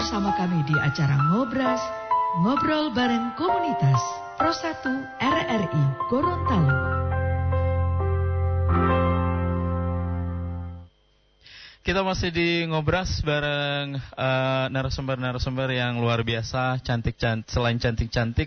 bersama kami di acara Ngobras, Ngobrol Bareng Komunitas Pro 1 RRI Gorontalo. Kita masih di Ngobras bareng narasumber-narasumber yang luar biasa, selain cantik-cantik.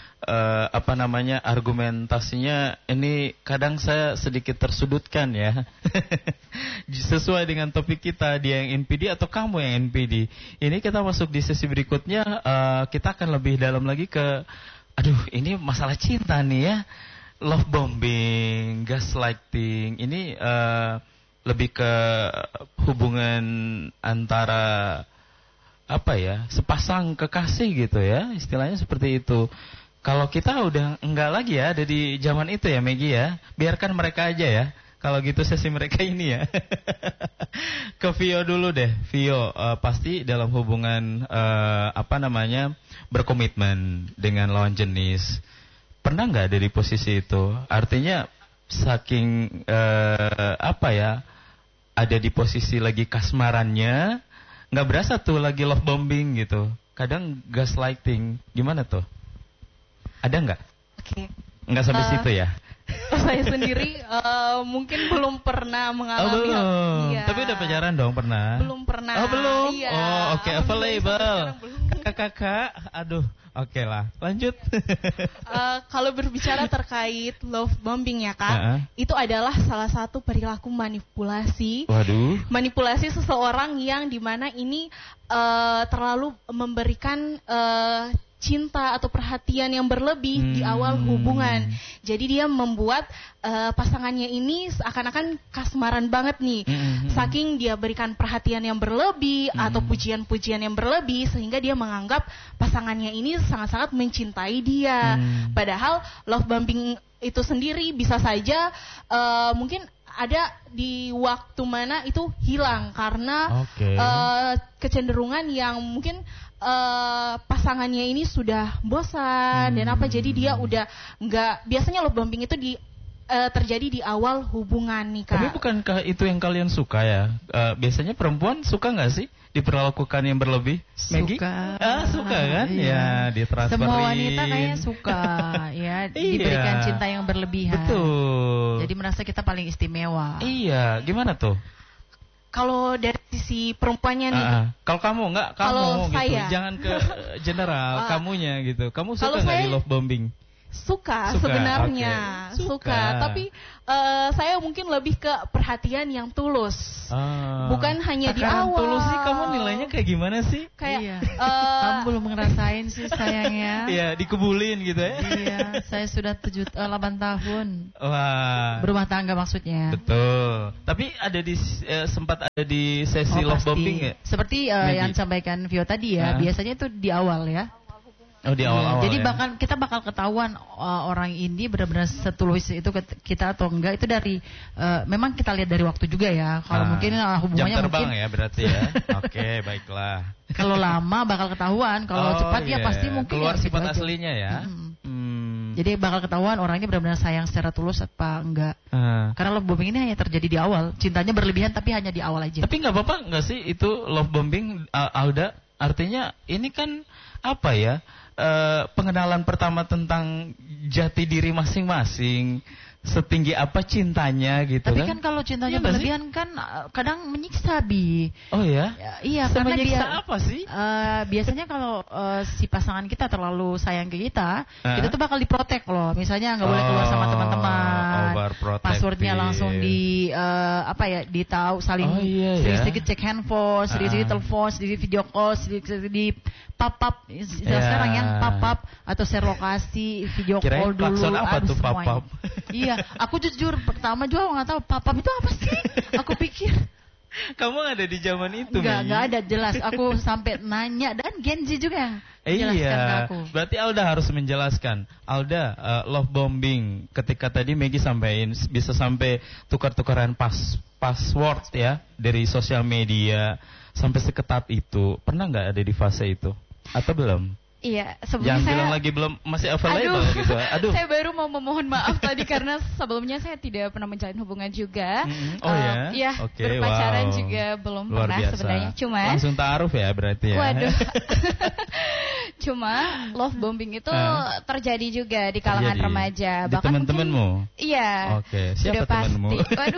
Argumentasinya ini kadang saya sedikit tersudutkan ya. Sesuai dengan topik kita, dia yang NPD atau kamu yang NPD. Ini kita masuk di sesi berikutnya, kita akan lebih dalam lagi ke, ini masalah cinta nih ya. Love bombing, gaslighting, ini lebih ke hubungan antara sepasang kekasih gitu ya, istilahnya seperti itu. Kalau kita udah enggak lagi ya, ada di zaman itu ya Maggie ya. Biarkan mereka aja ya. Kalau gitu sesi mereka ini ya. Ke Vio dulu deh. Vio, pasti dalam hubungan berkomitmen dengan lawan jenis. Pernah nggak ada di posisi itu? Artinya saking ada di posisi lagi kasmarannya, nggak berasa tuh lagi love bombing gitu. Kadang gaslighting. Gimana tuh? Ada nggak? Oke. Nggak sampai situ ya? Saya sendiri mungkin belum pernah mengalami. Oh belum. Iya. Tapi udah pacaran dong pernah? Belum pernah. Oh belum? Iya. Oh oke, available. Kakak-kakak, oke lah. Lanjut. Kalau berbicara terkait love bombing ya Kak, itu adalah salah satu perilaku manipulasi. Waduh. Manipulasi seseorang yang dimana ini terlalu memberikan cinta atau perhatian yang berlebih di awal hubungan. Jadi dia membuat pasangannya ini seakan-akan kasmaran banget nih. Saking dia berikan perhatian yang berlebih atau pujian-pujian yang berlebih, sehingga dia menganggap pasangannya ini sangat-sangat mencintai dia. Padahal love bombing itu sendiri bisa saja mungkin ada di waktu mana itu hilang karena kecenderungan yang mungkin pasangannya ini sudah bosan dan jadi dia udah nggak, biasanya love bombing itu terjadi di awal hubungan nih Kak. Tapi bukankah itu yang kalian suka ya? Biasanya perempuan suka nggak sih diperlakukan yang berlebih? Maggie? Suka. Suka kan? Iya. Ya, ditransferin. Semua wanita kayaknya suka ya, diberikan cinta yang berlebihan. Betul. Jadi merasa kita paling istimewa. Iya, gimana tuh? Kalau dari sisi perempuannya nih. Kalau kamu nggak, kamu gitu. Saya. Jangan ke general, kamunya gitu. Kamu suka nggak di love bombing? Suka sebenarnya, suka. Tapi saya mungkin lebih ke perhatian yang tulus, bukan hanya di awal. Tulus sih, kamu nilainya kayak gimana sih? Kayak kamu belum ngerasain sih sayangnya. Iya, dikebulin gitu ya. Iya, saya sudah 8 tahun. Wah. Berumah tangga maksudnya. Betul. Tapi ada sempat ada di sesi love bombing nggak? Seperti yang disampaikan Vio tadi ya, biasanya itu di awal ya. Oh, di awal-awal. Jadi kita bakal ketahuan orang ini benar-benar setulus itu kita atau enggak, itu dari memang kita lihat dari waktu juga ya. Kalau mungkin hubungannya jam terbang mungkin ya berarti ya. Oke, baiklah. Kalau lama bakal ketahuan, kalau cepat ya pasti mungkin keluar ya, sifat gitu aslinya ya. Jadi bakal ketahuan orang ini benar-benar sayang secara tulus apa enggak. Karena love bombing ini hanya terjadi di awal. Cintanya berlebihan tapi hanya di awal aja. Tapi nggak apa-apa nggak sih itu love bombing, Alda? Artinya ini kan pengenalan pertama tentang jati diri masing-masing, setinggi apa cintanya gitu. Tapi kan kalau cintanya berlebihan kan kadang menyiksa, Bi. Oh ya? Iya, karena menyiksa apa sih? Biasanya kalau si pasangan kita terlalu sayang ke kita, kita tuh bakal diprotek loh. Misalnya nggak boleh keluar sama teman-teman. Passwordnya langsung ditahu, saling sedikit-sedikit cek handphone, sedikit-sedikit telepon, sedikit video call, sedikit-sedikit di pop-up. Sekarang yang pop-up atau share lokasi, video call dulu. Kirain apa tuh pop-up? Iya, aku jujur pertama juga nggak tahu pop-up itu apa sih. Aku pikir kamu ada di zaman itu. Nggak ada jelas. Aku sampai nanya dan Genji juga menjelaskan ke aku. Berarti Alda harus menjelaskan. Alda, love bombing ketika tadi Maggie sampaikan bisa sampai tukar-tukaran password ya dari sosial media sampai seketat itu. Pernah nggak ada di fase itu atau belum? Iya, Jangan sebelumnya saya bilang lagi belum masih available gitu. Aduh. Saya baru mau memohon maaf tadi karena sebelumnya saya tidak pernah menjalin hubungan juga. Oh ya? Iya, Oke, berpacaran wow. juga belum Luar pernah biasa. sebenarnya. Cuma Langsung ta'aruf ya berarti ya. waduh. Cuma love bombing itu terjadi juga di kalangan Terjadi. remaja. Di Bahkan teman-temanmu? mungkin, iya. Oke, siapa Sudah pasti. temanmu? Waduh.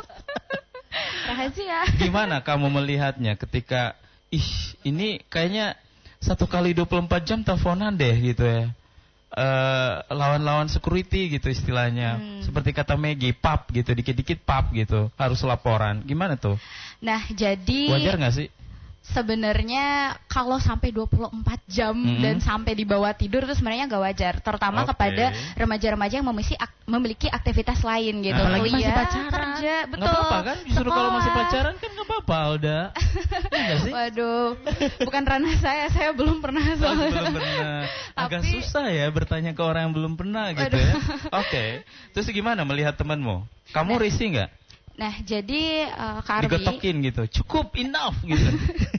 Rahasia. Gimana kamu melihatnya ketika ini kayaknya 1 kali 24 jam teleponan deh gitu ya. Lawan-lawan security gitu istilahnya. Seperti kata Maggie, pap gitu, dikit-dikit pap gitu, harus laporan. Gimana tuh? Nah, jadi Wajar nggak sih? sebenarnya kalau sampai 24 jam dan sampai di bawah tidur itu sebenarnya nggak wajar, terutama kepada remaja-remaja yang memiliki aktivitas lain gitu. Apalagi masih Kuliah, pacaran. kerja, betul. Nggak apa-apa kan? Justru kalau masih pacaran kan nggak apa-apa udah. Iya nggak sih? Waduh, bukan ranah saya belum pernah soalnya. Belum pernah. Agak Tapi- susah ya bertanya ke orang yang belum pernah gitu Waduh. ya. Oke. Terus gimana melihat temanmu? Kamu risih nggak? Nah, jadi Kak Arbi, Digetokin gitu. Cukup, enough gitu.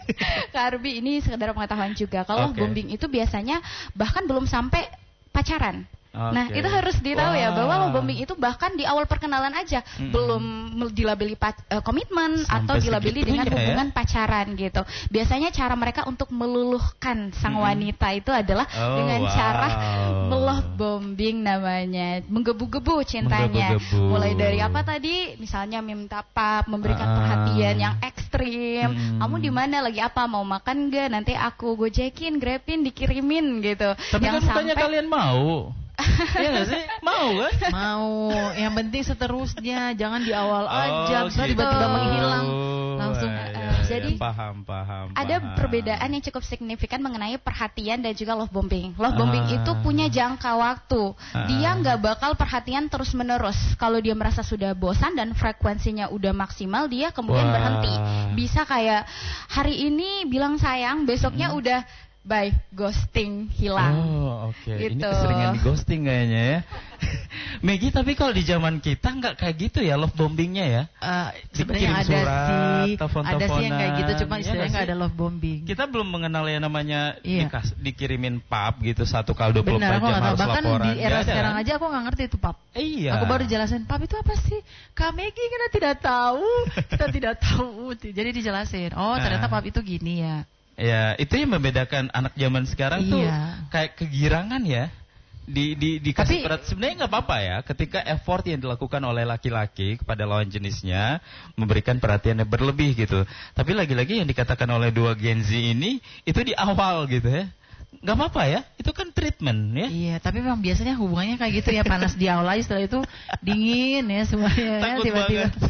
Kak Arbi ini sekedar pengetahuan juga. Kalau Oke. bombing itu biasanya bahkan belum sampai pacaran. Nah, Oke. itu harus ditahu ya bahwa Wah. bombing itu bahkan di awal perkenalan aja belum dilabeli komitmen Sampai atau dilabeli dengan segitunya ya? hubungan pacaran gitu. Biasanya cara mereka untuk meluluhkan sang wanita itu adalah dengan wow. cara melove bombing namanya, menggebu-gebu cintanya. Menggebu-gebu. Mulai dari apa tadi? Misalnya minta pap, memberikan perhatian yang ekstrim. Kamu di mana lagi apa? Mau makan gak? Nanti aku gojekin, grabin, dikirimin gitu. Tapi yang kan bukannya kalian mau? Iya nggak sih? Mau kan? Mau, yang penting seterusnya, jangan di awal Oh, aja, bisa gitu. tiba-tiba menghilang. Langsung, jadi paham. ada perbedaan yang cukup signifikan mengenai perhatian dan juga love bombing. Love bombing itu punya jangka waktu. Dia nggak bakal perhatian terus menerus. Kalau dia merasa sudah bosan dan frekuensinya udah maksimal, dia kemudian Wah. berhenti. Bisa kayak hari ini bilang sayang, besoknya udah bye, ghosting, hilang. Oh, oke. Ini Gitu. keseringan di ghosting kayaknya ya. Maggie, tapi kalau di zaman kita nggak kayak gitu ya love bombingnya ya? Sebenarnya Dikirim ada surat, sih, telepon-teleponan. ada sih yang kayak gitu, cuma Iya istilahnya nggak nggak sih? ada love bombing. Kita belum mengenal yang namanya Iya. dikirimin pap gitu 1 kali 24 Benar, aku jam nggak tahu. harus Bahkan laporan. di era Nggak ada, sekarang kan? aja aku nggak ngerti itu pap. Iya. Aku baru jelasin pap itu apa sih? Kak Maggie kita tidak tahu, kita tidak tahu. Jadi dijelasin. Oh ternyata pap itu gini ya. Ya, itu yang membedakan anak zaman sekarang tuh Iya. kayak kegirangan ya. Dikasih Tapi- berat sebenarnya nggak apa-apa ya ketika effort yang dilakukan oleh laki-laki kepada lawan jenisnya memberikan perhatian yang berlebih gitu. Tapi lagi-lagi yang dikatakan oleh 2 Gen Z ini itu di awal gitu ya. Nggak apa-apa ya, itu kan treatment ya. Iya, tapi memang biasanya hubungannya kayak gitu ya, panas di awal aja, setelah itu dingin ya semuanya ya, Takut tiba-tiba. banget.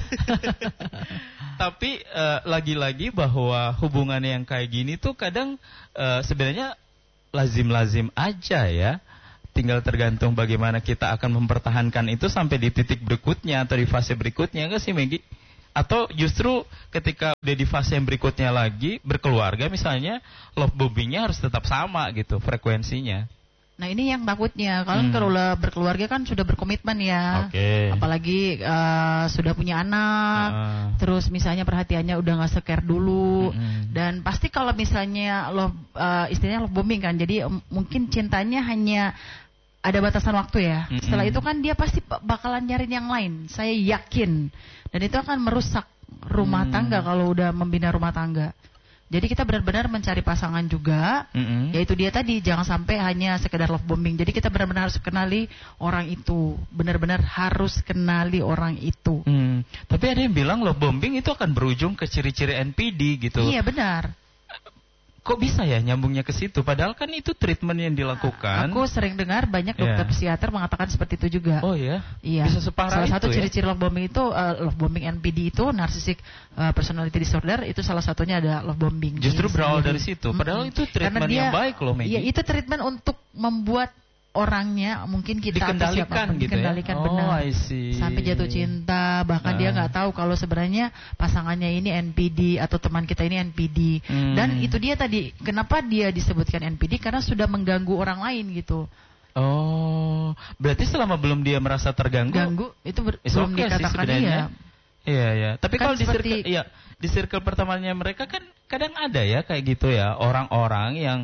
Tapi lagi-lagi bahwa hubungan yang kayak gini tuh kadang sebenarnya lazim-lazim aja ya. Tinggal tergantung bagaimana kita akan mempertahankan itu sampai di titik berikutnya atau di fase berikutnya, enggak sih Maggie? Atau justru ketika udah di fase yang berikutnya lagi berkeluarga misalnya love bombingnya harus tetap sama gitu frekuensinya. Nah ini yang takutnya, kalau udah berkeluarga kan sudah berkomitmen ya. Oke. Apalagi sudah punya anak, terus misalnya perhatiannya udah nggak se-care dulu, dan pasti kalau misalnya istilahnya love bombing kan, jadi mungkin cintanya hanya ada batasan waktu ya. Setelah itu kan dia pasti bakalan nyariin yang lain, saya yakin, dan itu akan merusak rumah tangga kalau udah membina rumah tangga. Jadi kita benar-benar mencari pasangan juga, yaitu dia tadi, jangan sampai hanya sekedar love bombing. Jadi kita benar-benar harus kenali orang itu, benar-benar harus kenali orang itu. Tapi ada yang bilang love bombing itu akan berujung ke ciri-ciri NPD gitu. Iya benar. Kok bisa ya nyambungnya ke situ? Padahal kan itu treatment yang dilakukan. Aku sering dengar banyak dokter psikiater mengatakan seperti itu juga. Oh ya? Iya. Bisa separah salah itu satu ya? ciri-ciri love bombing itu, love bombing NPD itu, narcissistic personality disorder, itu salah satunya ada love bombing. Justru berawal sendiri. dari situ. Padahal itu Karena treatment yang baik loh, Maggie. Iya, itu treatment untuk membuat orangnya mungkin kita atau Dikendalikan siapapun gitu dikendalikan ya? benar. Oh, I see. Sampai jatuh cinta, bahkan dia nggak tahu kalau sebenarnya pasangannya ini NPD atau teman kita ini NPD. Dan itu dia tadi, kenapa dia disebutkan NPD, karena sudah mengganggu orang lain gitu. Oh, berarti selama belum dia merasa terganggu, Ganggu itu it's belum okay sih dikatakan sebenarnya. iya. Iya, iya. Tapi Kan kalau di seperti- circle, di circle pertamanya mereka kan kadang ada ya kayak gitu ya, orang-orang yang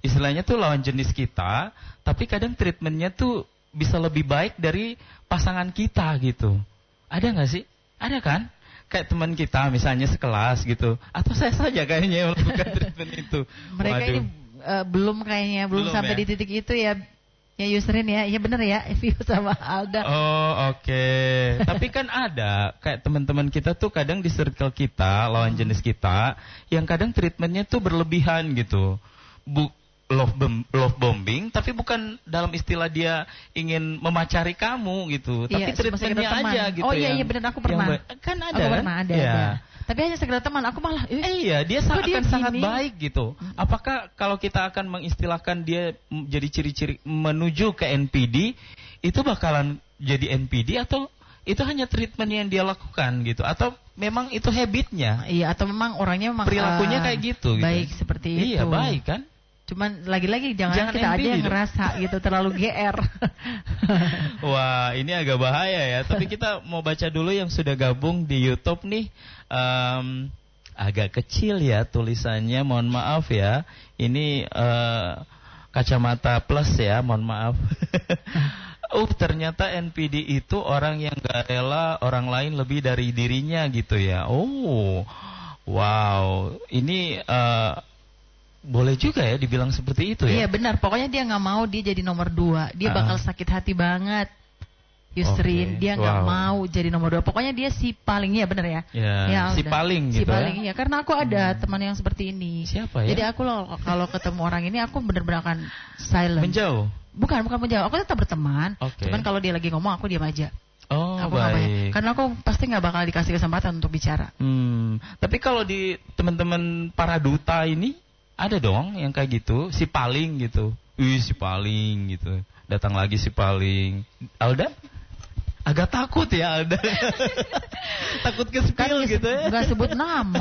istilahnya tuh lawan jenis kita, tapi kadang treatmentnya tuh bisa lebih baik dari pasangan kita gitu. Ada nggak sih? Ada kan? Kayak teman kita misalnya sekelas gitu, atau saya saja kayaknya yang melakukan treatment itu. Mereka ini belum sampai ya? di titik itu ya. Ya Yusrin ya, iya bener ya, Vio sama Alda. Oh oke. Tapi kan ada kayak teman-teman kita tuh kadang di circle kita, lawan jenis kita, yang kadang treatmentnya tuh berlebihan gitu. Love bombing, tapi bukan dalam istilah dia ingin memacari kamu gitu, tapi treatmentnya aja gitu. Oh iya benar, aku pernah. Kan ada. Aku pernah ada. Tapi hanya sekedar teman, aku malah iya, dia akan sangat baik gitu. Apakah kalau kita akan mengistilahkan dia jadi ciri-ciri menuju ke NPD, itu bakalan jadi NPD atau itu hanya treatment yang dia lakukan gitu, atau memang itu habitnya? Iya, atau memang orangnya memang perilakunya kayak gitu. Baik seperti itu. Iya, baik kan? Cuman lagi-lagi jangan kita aja yang ngerasa gitu terlalu GR. Wah, ini agak bahaya ya. Tapi kita mau baca dulu yang sudah gabung di YouTube nih. Agak kecil ya tulisannya, mohon maaf ya. Ini kacamata plus ya, mohon maaf. Ternyata NPD itu orang yang gak rela orang lain lebih dari dirinya gitu ya. Oh, wow. Ini boleh juga ya dibilang seperti itu ya. Iya benar, pokoknya dia nggak mau dia jadi nomor 2. Dia bakal sakit hati banget, Yusrin. Dia nggak mau jadi nomor 2. Pokoknya dia si paling, ya benar ya. Ya si paling gitu. Si paling ya, karena aku ada teman yang seperti ini. Siapa ya? Jadi aku kalau ketemu orang ini aku benar-benar akan silent. Menjauh? Bukan menjauh. Aku tetap berteman. Cuman kalau dia lagi ngomong aku diam aja. Oh, aku baik. Karena aku pasti nggak bakal dikasih kesempatan untuk bicara. Tapi kalau di teman-teman para duta ini ada dong yang kayak gitu, si paling gitu. Si paling gitu. Datang lagi si paling. Alda? Agak takut ya Alda. Takut ke-spill gitu ya. Enggak sebut nama.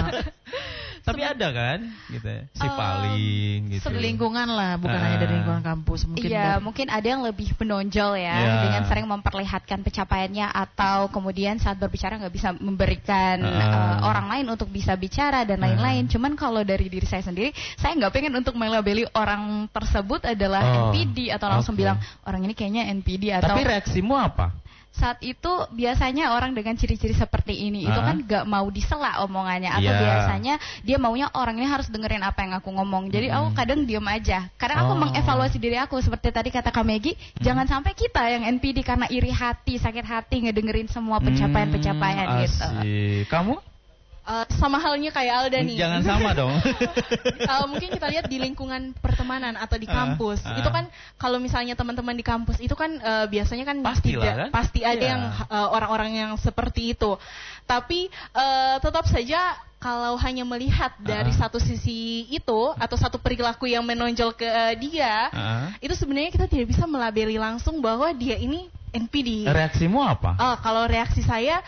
Tapi ada kan gitu ya, si paling gitu. Selingkungan lah, bukan hanya dari lingkungan kampus. Mungkin ada yang lebih menonjol ya, dengan sering memperlihatkan pencapaiannya, atau kemudian saat berbicara nggak bisa memberikan orang lain untuk bisa bicara dan lain-lain. Cuman kalau dari diri saya sendiri, saya nggak pengen untuk melabeli orang tersebut adalah NPD atau langsung bilang orang ini kayaknya NPD atau. Tapi reaksimu apa? Saat itu biasanya orang dengan ciri-ciri seperti ini itu kan gak mau disela omongannya, atau biasanya dia maunya orang ini harus dengerin apa yang aku ngomong. Jadi aku kadang diem aja. Kadang aku mengevaluasi diri aku seperti tadi kata Kak Megi, jangan sampai kita yang NPD karena iri hati, sakit hati ngedengerin semua pencapaian-pencapaian gitu. Kamu? Sama halnya kayak Alda nih. Jangan sama dong. Mungkin kita lihat di lingkungan pertemanan atau di kampus. Itu kan kalau misalnya teman-teman di kampus itu kan biasanya kan pasti ada yang orang-orang yang seperti itu. Tapi tetap saja kalau hanya melihat dari satu sisi itu atau satu perilaku yang menonjol ke dia, itu sebenarnya kita tidak bisa melabeli langsung bahwa dia ini NPD. Reaksimu apa? Kalau reaksi saya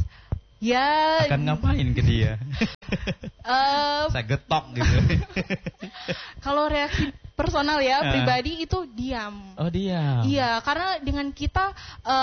akan ngapain ke dia? Saya getok gitu. Kalau reaksi personal ya, pribadi itu diam. Oh, diam. Iya, karena dengan kita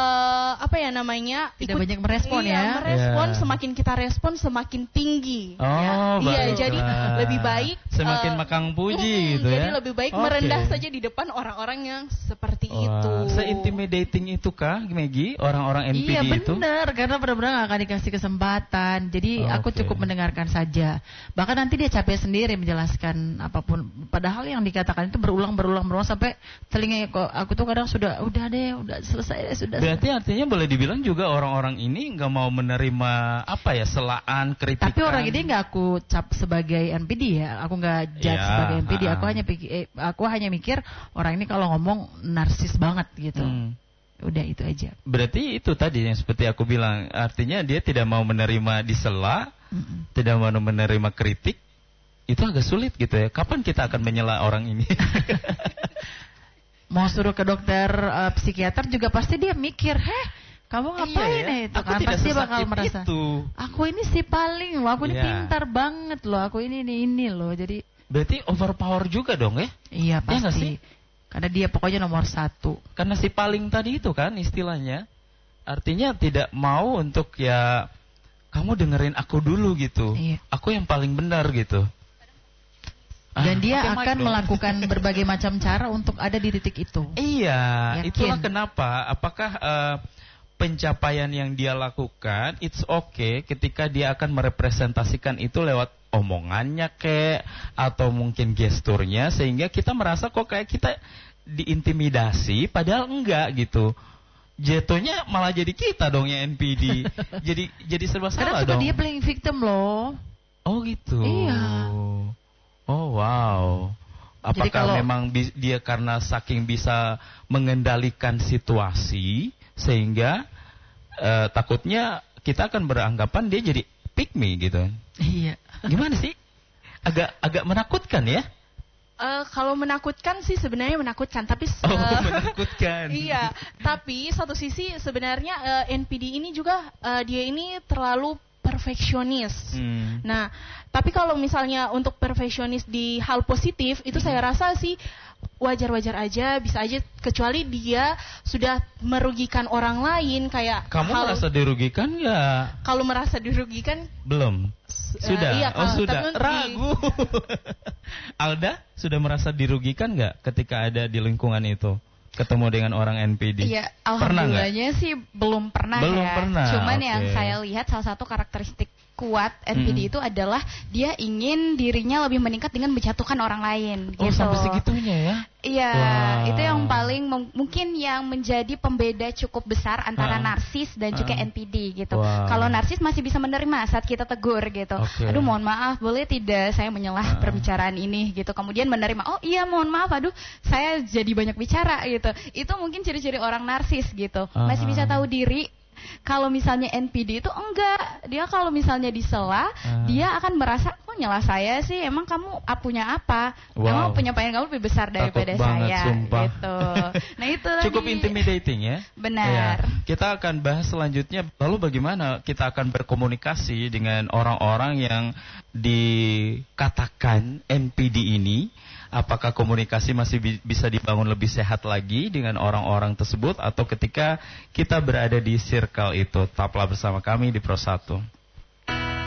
tidak banyak merespon ya. Merespon, semakin kita respon semakin tinggi. Iya, jadi lebih baik semakin makang puji gitu ya. Jadi lebih baik merendah saja di depan orang-orang yang seperti itu. Se-intimidating itu kah, Megi, orang-orang NPD itu? Iya benar, karena benar-benar gak akan dikasih kesempatan. Jadi aku cukup mendengarkan saja. Bahkan nanti dia capek sendiri menjelaskan apapun. Padahal yang dikatakan itu berulang sampai telinga aku tuh kadang udah selesai sudah. Berarti artinya boleh dibilang juga orang-orang ini nggak mau menerima selaan, kritikan. Tapi orang ini nggak aku cap sebagai NPD ya, aku nggak judge sebagai NPD. Aku hanya mikir orang ini kalau ngomong narsis banget gitu. Udah itu aja. Berarti itu tadi yang seperti aku bilang, artinya dia tidak mau menerima disela, tidak mau menerima kritik. Itu agak sulit gitu ya. Kapan kita akan menyela orang ini? Mau suruh ke dokter psikiater juga pasti dia mikir, kamu ngapain itu? Aku kan pasti bakal merasa itu. Aku ini si paling loh, aku ini pintar banget loh, aku ini loh. Jadi berarti overpower juga dong ya? Iya pasti. Karena dia pokoknya nomor 1. Karena si paling tadi itu kan istilahnya, artinya tidak mau untuk kamu dengerin aku dulu gitu. Aku yang paling benar gitu. Dan dia akan melakukan berbagai macam cara untuk ada di titik itu. Iya, Yakin. itulah kenapa. Apakah pencapaian yang dia lakukan, it's okay ketika dia akan merepresentasikan itu lewat omongannya atau mungkin gesturnya, sehingga kita merasa kok kayak kita diintimidasi, padahal enggak gitu. Jatuhnya malah jadi kita dong yang NPD. jadi serba salah dong. Kadang dia playing victim loh. Oh gitu. Iya. Oh wow. Apakah memang dia karena saking bisa mengendalikan situasi sehingga takutnya kita akan beranggapan dia jadi pick me gitu. Iya. Gimana sih? Agak menakutkan ya? Kalau menakutkan sih sebenarnya menakutkan, tapi menakutkan. Iya, tapi satu sisi sebenarnya NPD ini juga dia ini terlalu perfeksionis. Nah, tapi kalau misalnya untuk perfeksionis di hal positif itu saya rasa sih wajar-wajar aja, bisa aja, kecuali dia sudah merugikan orang lain kayak. Kamu merasa dirugikan nggak? Kalau merasa dirugikan belum. Sudah. Iya, sudah. Ragu. Alda sudah merasa dirugikan nggak ketika ada di lingkungan itu? Ketemu dengan orang NPD? Iya, alhamdulillahnya sih belum pernah. Cuman yang saya lihat salah satu karakteristik kuat NPD itu adalah dia ingin dirinya lebih meningkat dengan menjatuhkan orang lain. Oh, gitu. Sampai segitunya ya? Iya, wow. Itu yang paling mungkin yang menjadi pembeda cukup besar antara narsis dan juga NPD gitu. Wow. Kalau narsis masih bisa menerima saat kita tegur gitu. Okay. Aduh, mohon maaf, boleh tidak saya menyelah perbicaraan ini gitu. Kemudian menerima, oh iya mohon maaf, aduh saya jadi banyak bicara gitu. Itu mungkin ciri-ciri orang narsis gitu. Masih bisa tahu diri. Kalau misalnya NPD itu enggak, dia kalau misalnya disela, dia akan merasa, kok nyela saya sih, emang kamu punya apa? Emang penyapaian kamu lebih besar daripada saya, gitu. Nah itu cukup intimidating ya. Benar. Ya, kita akan bahas selanjutnya, lalu bagaimana kita akan berkomunikasi dengan orang-orang yang dikatakan NPD ini. Apakah komunikasi masih bisa dibangun lebih sehat lagi dengan orang-orang tersebut, atau ketika kita berada di circle itu? Tetaplah bersama kami di Pro 1.